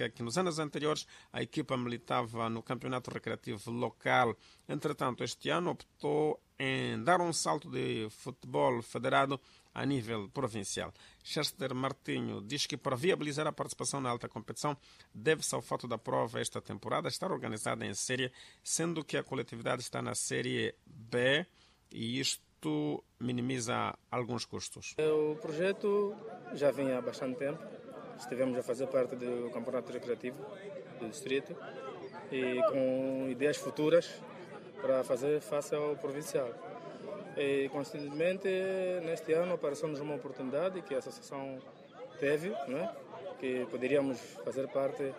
indica que nos anos anteriores a equipa militava no campeonato recreativo local. Entretanto, este ano optou em dar um salto de futebol federado a nível provincial. Chester Martinho diz que para viabilizar a participação na alta competição deve-se ao fato da prova esta temporada estar organizada em série, sendo que a coletividade está na série B e isto minimiza alguns custos. O projeto já vinha há bastante tempo. Estivemos a fazer parte do campeonato recreativo do distrito e com ideias futuras para fazer face ao provincial. E, constantemente, neste ano apareceu-nos uma oportunidade que a associação teve, né? Que poderíamos fazer parte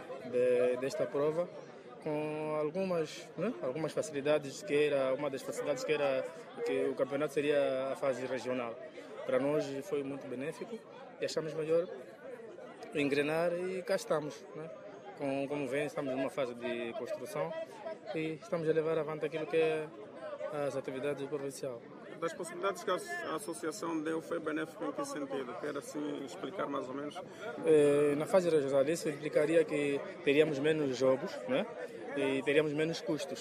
desta prova com algumas facilidades, que era uma das facilidades que o campeonato seria a fase regional. Para nós foi muito benéfico e achamos melhor engrenar e cá estamos, né? Como vem, estamos numa fase de construção e estamos a levar avante aquilo que é as atividades do provincial. Das possibilidades que a associação deu, foi benéfico em que sentido? Quer assim explicar mais ou menos? Na fase regional isso implicaria que teríamos menos jogos, né? E teríamos menos custos.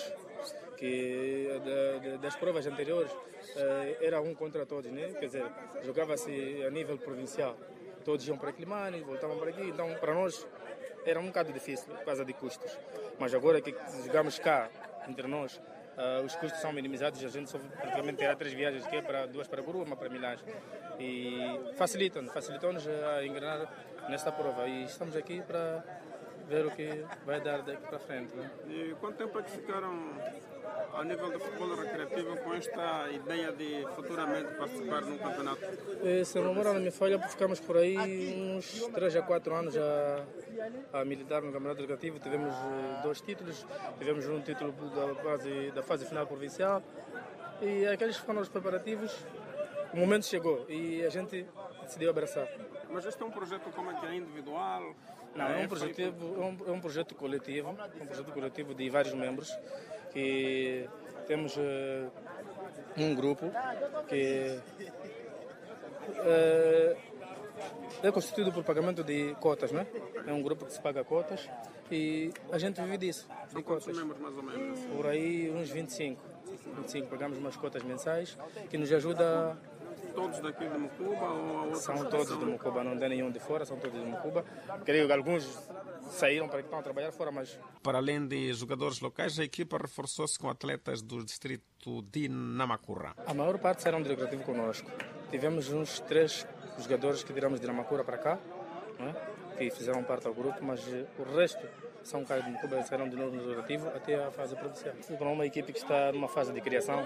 Que das provas anteriores era um contra todos, né? Quer dizer, jogava-se a nível provincial. Todos iam para Climane, voltavam para aqui, então para nós era um bocado difícil por causa de custos. Mas agora que jogamos cá, entre nós, os custos são minimizados, a gente só praticamente terá 3 viagens, que é para 2 para Guru, uma para Milães. E facilitam-nos a engrenar nesta prova. E estamos aqui para ver o que vai dar daqui para frente. Né? E quanto tempo é que ficaram a nível do futebol recreativo com esta ideia de futuramente participar num campeonato? Se não memória não me falha, ficamos por aí uns 3 a 4 anos a militar no campeonato recreativo. Tivemos 2 títulos, tivemos um título da fase final provincial e aqueles foram os preparativos. O momento chegou e a gente decidiu abraçar. Mas este é um projeto como é que é individual? Não, é um projeto coletivo, de vários membros, que temos um grupo que é constituído por pagamento de cotas, né? É um grupo que se paga cotas e a gente vive disso, de cotas. Quantos membros mais ou menos? Por aí uns 25 pagamos umas cotas mensais que nos ajuda. Todos daqui de Mucuba ou são todos de Mucuba, não tem nenhum de fora, são todos de Mucuba. Creio que alguns saíram para que estão a trabalhar fora, mas... Para além de jogadores locais, a equipa reforçou-se com atletas do distrito de Namacurra. A maior parte saíram do recreativo conosco. Tivemos uns 3 jogadores que tiramos de Namacurra para cá, né, que fizeram parte do grupo, mas o resto são caras de Mucuba, saíram de novo no recreativo até a fase provincial. Para uma equipe que está numa fase de criação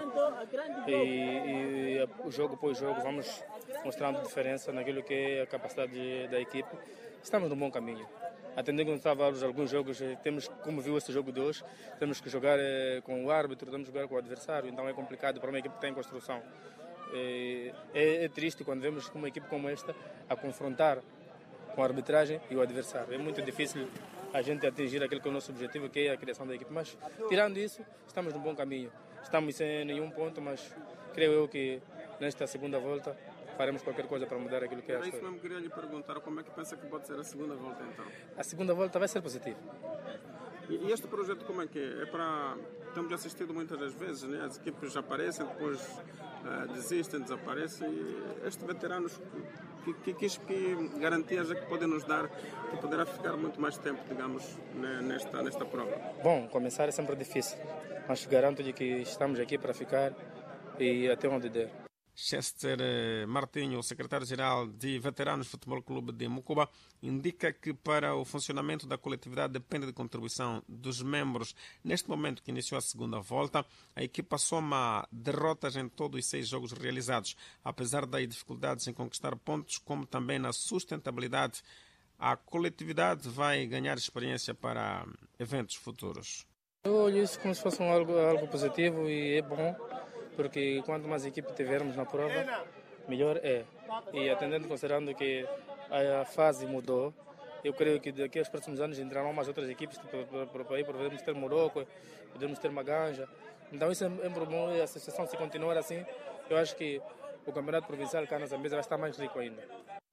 e o jogo após jogo vamos mostrando diferença naquilo que é a capacidade da equipe. Estamos num bom caminho. Atendendo que estava alguns jogos, temos, como viu este jogo de hoje, temos que jogar com o árbitro, temos que jogar com o adversário, então é complicado para uma equipe que está em construção. É triste quando vemos uma equipe como esta a confrontar com a arbitragem e o adversário. É muito difícil a gente atingir aquele que é o nosso objetivo, que é a criação da equipe. Mas, tirando isso, estamos no bom caminho. Estamos sem nenhum ponto, mas creio eu que nesta segunda volta faremos qualquer coisa para mudar aquilo que é a história. Isso mesmo queria lhe perguntar, como é que pensa que pode ser a segunda volta então? A segunda volta vai ser positiva. E este projeto como é que é? É para... Temos assistido muitas das vezes, né? As equipes aparecem, depois desistem, desaparecem. E estes veteranos, que garantias é que podem nos dar que poderá ficar muito mais tempo, digamos, nesta prova? Bom, começar é sempre difícil, mas garanto-lhe que estamos aqui para ficar e até onde der. Chester Martinho, secretário-geral de Veteranos Futebol Clube de Mucuba, indica que para o funcionamento da coletividade depende de contribuição dos membros. Neste momento que iniciou a segunda volta, a equipa soma derrotas em todos os 6 jogos realizados. Apesar das dificuldades em conquistar pontos, como também na sustentabilidade, a coletividade vai ganhar experiência para eventos futuros. Eu olho isso como se fosse algo positivo e é bom, porque quanto mais equipe tivermos na prova, melhor é. E atendendo, considerando que a fase mudou, eu creio que daqui aos próximos anos entrarão mais outras equipes para aí, podemos ter Morocco, podemos ter Maganja. Então isso é bom e a associação, se continuar assim, eu acho que o campeonato provincial cá na Zambésia vai estar mais rico ainda.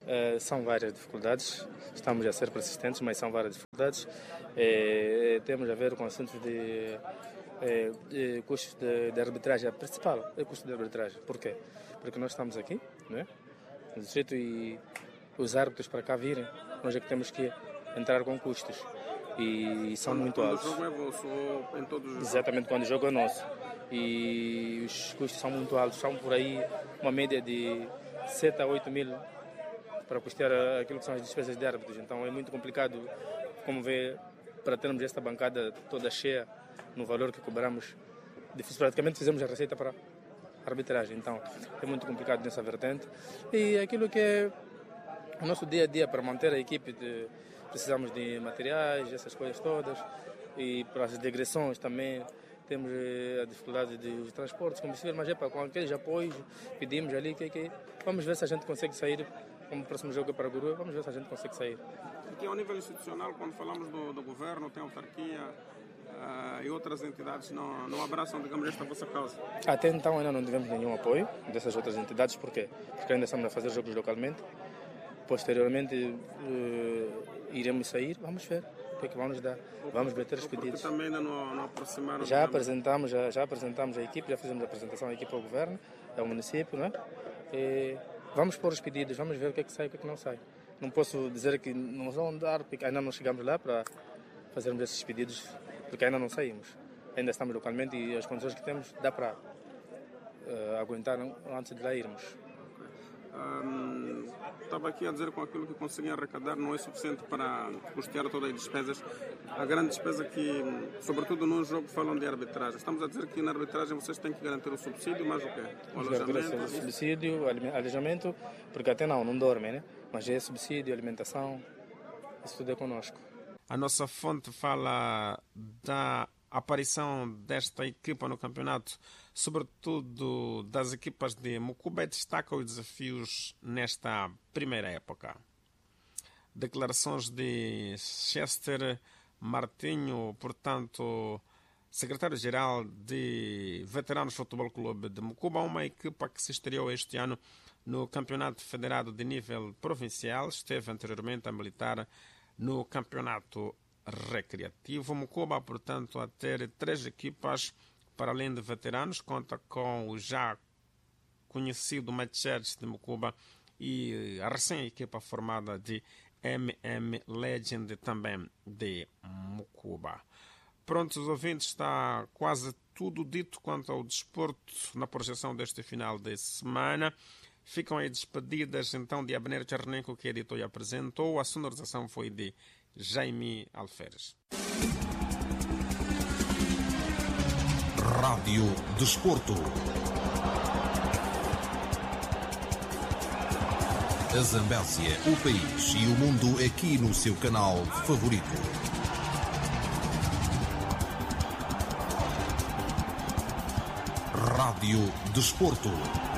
São várias dificuldades, estamos a ser persistentes, mas são várias dificuldades. Temos a ver com assuntos de custos de arbitragem. A principal é o custo de arbitragem. Por quê? Porque nós estamos aqui, né, no distrito, e os árbitros para cá virem, nós é que temos que entrar com custos. E são muito altos. Quando o jogo é vosso ou em todos os... Exatamente, quando o jogo é nosso. E os custos são muito altos, são por aí uma média de 7 a 8 mil para custear aquilo que são as despesas de árbitros. Então é muito complicado, como vê, para termos esta bancada toda cheia no valor que cobramos. Praticamente fizemos a receita para a arbitragem. Então é muito complicado nessa vertente. E aquilo que é o nosso dia a dia para manter a equipe, precisamos de materiais, essas coisas todas. E para as digressões também temos a dificuldade de transportes, combustível, mas com aqueles apoios pedimos ali que vamos ver se a gente consegue sair. Como o próximo jogo é para Guru, vamos ver se a gente consegue sair. Aqui ao nível institucional, quando falamos do governo, tem autarquia e outras entidades não abraçam, digamos, esta vossa causa? Até então ainda não tivemos nenhum apoio dessas outras entidades. Por quê? Porque ainda estamos a fazer jogos localmente. Posteriormente iremos sair, vamos ver o que é que vão nos dar. Vamos meter os pedidos. Porque também ainda não aproximaram... Já apresentamos a equipe, já fizemos a apresentação à equipe ao governo, ao município, né? E vamos pôr os pedidos, vamos ver o que é que sai e o que é que não sai. Não posso dizer que não vão dar, porque ainda não chegamos lá para fazermos esses pedidos, porque ainda não saímos. Ainda estamos localmente e as condições que temos dá para aguentar antes de lá irmos. Estava aqui a dizer, com aquilo que conseguem arrecadar não é suficiente para custear todas as despesas. A grande despesa que, sobretudo no jogo, falam de arbitragem. Estamos a dizer que na arbitragem vocês têm que garantir o subsídio, mas o quê? O alojamento? O subsídio, alojamento, porque até não dormem, né? Mas é subsídio, alimentação, isso tudo é conosco. A nossa fonte fala da aparição desta equipa no campeonato, sobretudo das equipas de Mucuba, e destaca os desafios nesta primeira época. Declarações de Chester Martinho, portanto, secretário-geral de Veteranos Futebol Clube de Mucuba, uma equipa que se estreou este ano no Campeonato Federado de nível provincial, esteve anteriormente a militar no Campeonato Recreativo. Mucuba, portanto, a ter 3 equipas, para além de veteranos, conta com o já conhecido Matchers de Mucuba e a recém-equipa formada de MM Legend, também de Mucuba. Prontos, ouvintes, está quase tudo dito quanto ao desporto na projeção deste final de semana. Ficam aí despedidas, então, de Abner Charnenco, que editou e apresentou. A sonorização foi de Jaime Alferes. Rádio Desporto. A Zambésia, o país e o mundo aqui no seu canal favorito. Rádio Desporto.